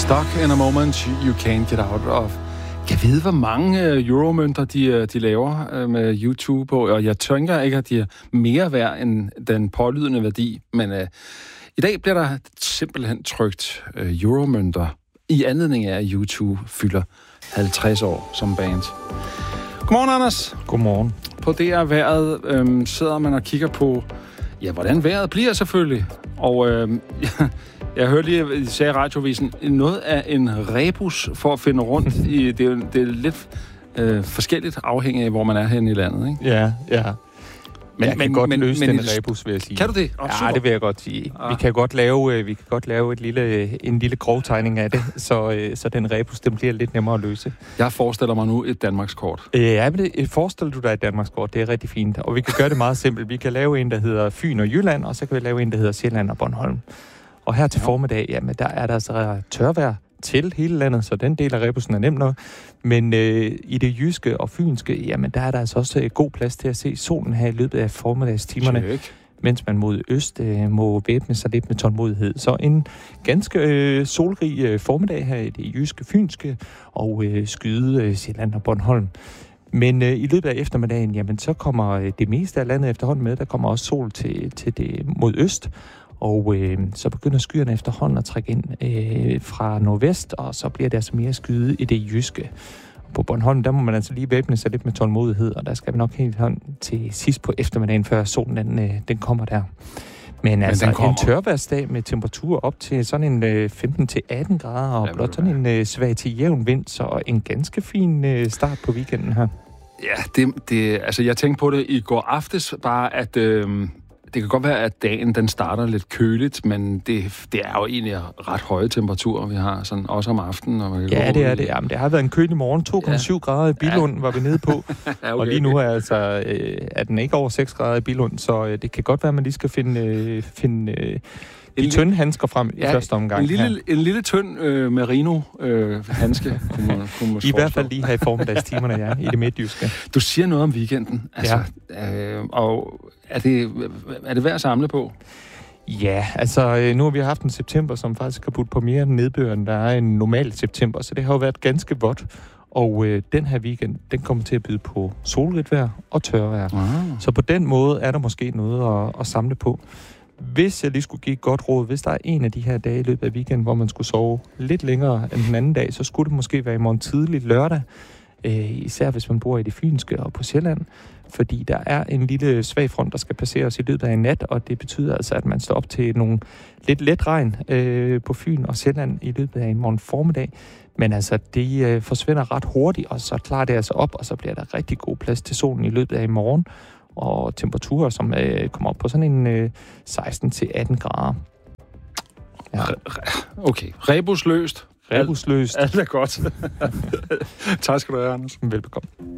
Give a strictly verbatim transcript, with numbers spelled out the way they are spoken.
Stuck in a moment you can't get out of. Jeg ved, hvor mange euromønter de, de laver med YouTube på, og jeg tænker ikke, at de er mere værd end den pålydende værdi, men uh, i dag bliver der simpelthen trykt uh, euromønter i anledning af, at YouTube fylder halvtreds år som band. Godmorgen, Anders. Godmorgen. På D R Vejret øhm, sidder man og kigger på, ja, hvordan vejret bliver selvfølgelig. Og øhm, jeg, jeg hørte lige, at I sagde i radiovisen, noget af en rebus for at finde rundt i, det er, det er lidt øh, forskelligt afhængig af, hvor man er henne i landet, ikke? Ja, ja. Men jeg men, kan godt men, løse men, den rebus, vil jeg sige. Kan du det? Oh, ja, det vil jeg godt sige. Ah. Vi kan godt lave, vi kan godt lave et lille, en lille grovtegning af det, så, så den rebus, den bliver lidt nemmere at løse. Jeg forestiller mig nu et Danmarkskort. Ja, men det, forestiller du dig et Danmarkskort, det er rigtig fint. Og vi kan gøre det meget simpelt. Vi kan lave en, der hedder Fyn og Jylland, og så kan vi lave en, der hedder Sjælland og Bornholm. Og her til ja. formiddag, jamen der er der altså tørvejr til hele landet, så den del af rebusen er nem nok. Men øh, i det jyske og fynske, jamen der er der altså også god plads til at se solen her i løbet af formiddagstimerne, Check. mens man mod øst øh, må væbne sig lidt med tålmodighed. Så en ganske øh, solrig øh, formiddag her i det jyske, fynske og øh, skyde øh, Sjælland og Bornholm. Men øh, i løbet af eftermiddagen, jamen så kommer øh, det meste af landet efterhånden med. Der kommer også sol til, til det mod øst. Og øh, så begynder skyerne efterhånden at trække ind øh, fra nordvest, og så bliver det altså mere skyde i det jyske. På Bornholm, der må man altså lige væbne sig lidt med tålmodighed, og der skal vi nok helt hånd til sidst på eftermiddagen, før solen den, øh, den kommer der. Men, Men altså en tørværsdag med temperatur op til sådan en øh, femten til atten grader, og blot sådan en øh, svag til jævn vind, så en ganske fin øh, start på weekenden her. Ja, det, det, altså jeg tænkte på det i går aftes, bare at... Øh Det kan godt være, at dagen den starter lidt køligt, men det, det er jo egentlig ret høje temperaturer, vi har, sådan også om aftenen. Og man kan ja, det er det. Jamen, det har været en kølig morgen. to komma syv ja. grader i Billund ja. var vi nede på. ja, okay, og lige nu er, altså, øh, er den ikke over seks grader i Billund, så øh, det kan godt være, at man lige skal finde, øh, finde øh, de en tynde handsker frem ja, i første omgang. En lille, en lille tynd øh, merino-handske øh, kunne man, kunne man I hvert fald lige her i formiddagstimerne, ja, i det midtjyske. Du siger noget om weekenden, altså, ja. øh, og er det, er det værd at samle på? Ja, altså nu har vi haft en september, som faktisk har budt på mere nedbør, end der er en normal september, så det har jo været ganske vådt. Og øh, den her weekend, den kommer til at byde på solrigt vejr og tørvejr. Ah. Så på den måde er der måske noget at, at samle på. Hvis jeg lige skulle give et godt råd, hvis der er en af de her dage i løbet af weekenden, hvor man skulle sove lidt længere end den anden dag, så skulle det måske være i morgen tidlig lørdag, øh, især hvis man bor i det fynske og på Sjælland, fordi der er en lille svag front, der skal passeres i løbet af en nat, og det betyder altså, at man står op til nogle lidt let regn øh, på Fyn og Sjælland i løbet af en morgen formiddag. Men altså, det øh, forsvinder ret hurtigt, og så klarer det altså op, og så bliver der rigtig god plads til solen i løbet af i morgen, og temperaturer, som øh, kommer op på sådan en øh, seksten til atten grader. Ja. Okay, rebusløst. Rebusløst. Alt er godt. Tak skal du have, Anders. Velbekomme.